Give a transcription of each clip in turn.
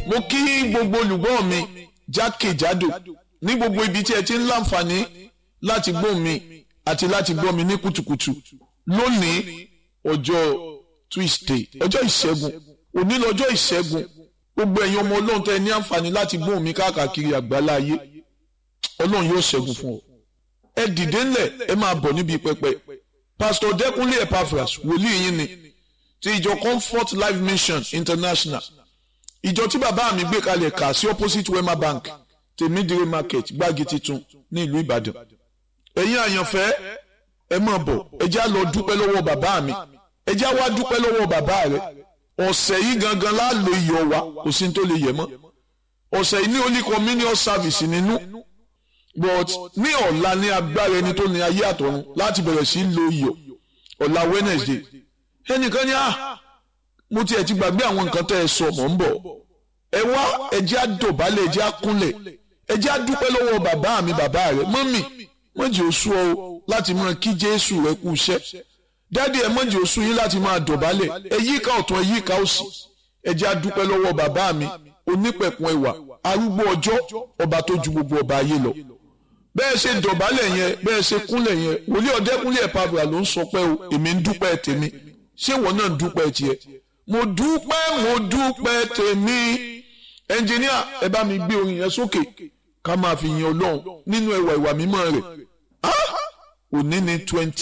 mo kí gbogbo olùgbọ́ mi jákèjádò ní gbogbo ibi tí ẹ ti ń láǹfààní láti gbọ́ mi àti láti gbọ́ mi ní kùtùkùtù lónìí ọjọ́ Tuesday ọjọ́ ìṣẹ́gun òní lọ́jọ́ ìṣẹ́gun gbogbo ẹ̀yin ọmọ Ọlọ́run tẹ́ ní àǹfààní láti gbọ́ mi káàkiri àgbálá ayé Ọlọ́run yóò ṣẹ́gun fún ọ ẹ dìde ńlẹ̀ ẹ máa bọ̀ níbi pẹpẹ Pastor Dẹ́kunlé Epaphras wòlíì yín ni ti ìjọ Comfort Life Mission International ìjọ tí bàbá mi gbé kalẹ̀ kà sí opposite Wema Bank tèmídìrí market gbági titun ní ìlú Ìbàdàn ẹ̀yin àyànfẹ́ ẹ máa bọ̀ ẹ já lọ dúpẹ́ lọ́wọ́ bàbá mi ẹ já wá dúpẹ́ lọ́wọ́ bàbá rẹ ọ̀sẹ̀ yìí gangan láàlò iyọ̀ wa kò sí ní tó lè yẹ mọ́ ọ̀sẹ̀ yìí ní Holy Communion service nínú but ní ọ̀la ní agbára ẹni tó ní ayé àtọ̀run láti bẹ̀rẹ̀ sí lo iyọ̀ ọ̀la Wednesday ẹnìkan ní mo tiẹ̀ ti gbàgbé àwọn nǹkan tẹ́ ẹ sọ mọ̀ ń bọ̀ ẹ wá ẹ jẹ́ á dọ̀bálẹ̀ ẹ jẹ́ á kúnlẹ̀ ẹ jẹ́ á dúpẹ́ lọ́wọ́ bàbá mi bàbá rẹ mọ́mì mọ́jì oṣù ọ láti máa kí Jésù rẹ kú iṣẹ́ dáàdi ẹ mọ́jì oṣù yín láti máa dọ̀bálẹ̀ ẹ yíká ọ̀tún ẹ yíká òsì ẹ jẹ́ á dúpẹ́ lọ́wọ́ bàbá mi onípẹ̀kun ẹwà arúgbó ọjọ́ ọba tó ju gbogbo ọba ayé lọ bẹ́ẹ̀ ṣe dọ̀bálẹ̀ yẹn bẹ́ẹ̀ ṣe kúnlẹ̀ yẹn wòlíì Ọ̀dẹ́kúnlé Epaphras ló ń sọ pé o èmi ń dúpẹ́ tèmi ṣé ìwọ náà ń dúpẹ́ tiẹ̀ mo dúpẹ́ tèmi ẹnjìníà ẹ bá mi gbé orin yẹn sókè ká máa fi yin Ọlọ́run nínú ẹwà ìwà mímọ́ rẹ̀ òní ní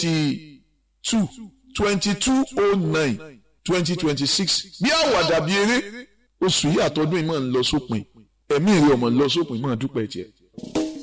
22/09/2026 bí àwàdà bí eré oṣù yìí àtọdún yìí máa ń lọ sópin ẹ̀mí rẹ̀ ọmọ ń lọ sópin máa dúpẹ́ tiẹ̀.